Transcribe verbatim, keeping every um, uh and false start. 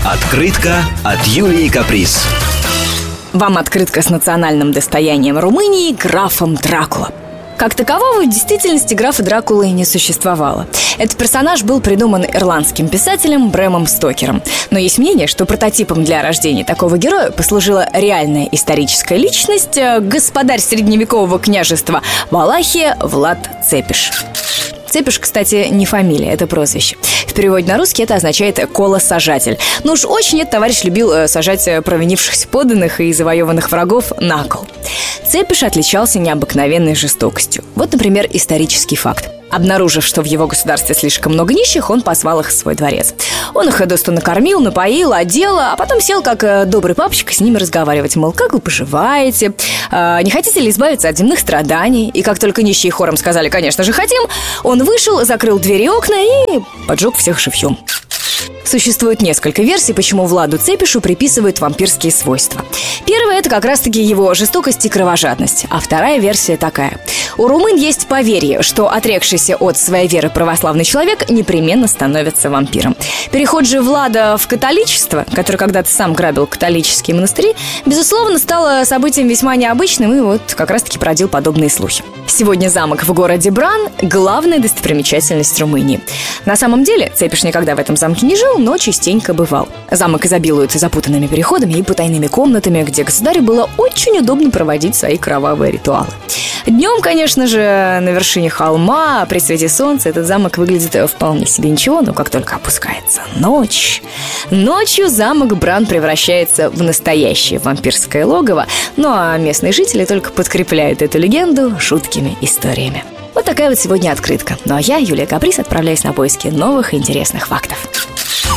Открытка от Юлии Каприз. Вам открытка с национальным достоянием Румынии – графом Дракула. Как такового в действительности графа Дракулы не существовало. Этот персонаж был придуман ирландским писателем Брэмом Стокером. Но есть мнение, что прототипом для рождения такого героя послужила реальная историческая личность – господарь средневекового княжества Валахия Влад Цепиш. Цепиш, кстати, не фамилия, это прозвище. В переводе на русский это означает «колосажатель». Ну уж очень этот товарищ любил сажать провинившихся подданных и завоеванных врагов на кол. Цепиш отличался необыкновенной жестокостью. Вот, например, исторический факт. Обнаружив, что в его государстве слишком много нищих, он позвал их в свой дворец. Он их достойно накормил, напоил, одел, а потом сел, как добрый папочка, с ними разговаривать. Мол, как вы поживаете? Не хотите ли избавиться от земных страданий? И как только нищие хором сказали, конечно же, хотим, он вышел, закрыл двери и окна и поджег всех живьем. Существует несколько версий, почему Владу Цепишу приписывают вампирские свойства. Первая – это как раз-таки его жестокость и кровожадность. А вторая версия такая. У румын есть поверье, что отрекшийся от своей веры православный человек непременно становится вампиром. Переход же Влада в католичество, который когда-то сам грабил католические монастыри, безусловно, стало событием весьма необычным и вот как раз-таки породил подобные слухи. Сегодня замок в городе Бран – главная достопримечательность Румынии. На самом деле Цепиш никогда в этом замке не жил, но частенько бывал. Замок изобилует запутанными переходами и потайными комнатами, где государю было очень удобно проводить свои кровавые ритуалы. Днем, конечно же, на вершине холма, при свете солнца, этот замок выглядит вполне себе ничего, но как только опускается ночь, ночью замок Бран превращается в настоящее вампирское логово, ну а местные жители только подкрепляют эту легенду жуткими историями. Вот такая вот сегодня открытка. Ну а я, Юлия Каприз, отправляюсь на поиски новых и интересных фактов.